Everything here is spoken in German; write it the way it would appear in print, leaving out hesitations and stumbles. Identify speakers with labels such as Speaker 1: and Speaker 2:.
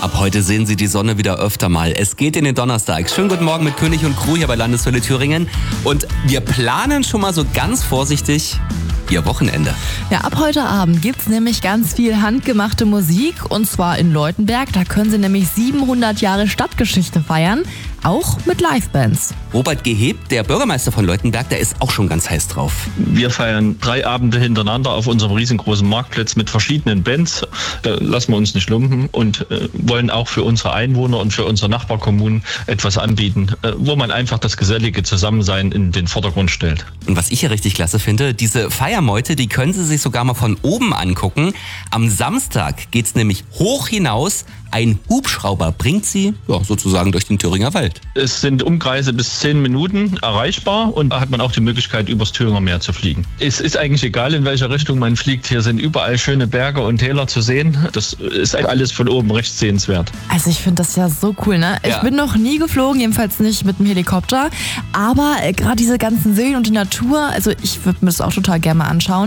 Speaker 1: Ab heute sehen Sie die Sonne wieder öfter mal. Es geht in den Donnerstag. Schönen guten Morgen mit König und Crew hier bei Landeswelle Thüringen. Und wir planen schon mal so ganz vorsichtig Ihr Wochenende.
Speaker 2: Ja, ab heute Abend gibt's nämlich ganz viel handgemachte Musik und zwar in Leutenberg. Da können Sie nämlich 700 Jahre Stadtgeschichte feiern, auch mit Livebands.
Speaker 1: Robert Gehebt, der Bürgermeister von Leutenberg, der ist auch schon ganz heiß drauf.
Speaker 3: Wir feiern 3 Abende hintereinander auf unserem riesengroßen Marktplatz mit verschiedenen Bands. Da lassen wir uns nicht lumpen und wollen auch für unsere Einwohner und für unsere Nachbarkommunen etwas anbieten, wo man einfach das gesellige Zusammensein in den Vordergrund stellt.
Speaker 1: Und was ich hier richtig klasse finde, diese Feiermeute, die können Sie sich sogar mal von oben angucken. Am Samstag geht's nämlich hoch hinaus. Ein Hubschrauber bringt Sie sozusagen durch den Thüringer Wald.
Speaker 3: Es sind Umkreise bis 10 Minuten erreichbar und da hat man auch die Möglichkeit, übers Thüringer Meer zu fliegen. Es ist eigentlich egal, in welche Richtung man fliegt. Hier sind überall schöne Berge und Täler zu sehen. Das ist alles von oben recht sehenswert.
Speaker 2: Also ich finde das ja so cool, ne?
Speaker 1: Ja.
Speaker 2: Ich bin noch nie geflogen, jedenfalls nicht mit dem Helikopter. Aber gerade diese ganzen Seen und die Natur, also ich würde mir das auch total gerne mal anschauen.